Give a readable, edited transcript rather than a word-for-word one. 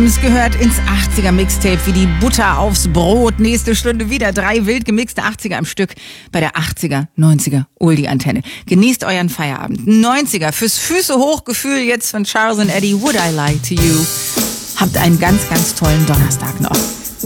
Es gehört ins 80er Mixtape wie die Butter aufs Brot. Nächste Stunde wieder 3 wild gemixte 80er am Stück bei der 80er, 90er Oldie-Antenne. Genießt euren Feierabend. 90er fürs Füße hochgefühl jetzt von Charles and Eddie, Would I Lie to You. Habt einen ganz, ganz tollen Donnerstag noch.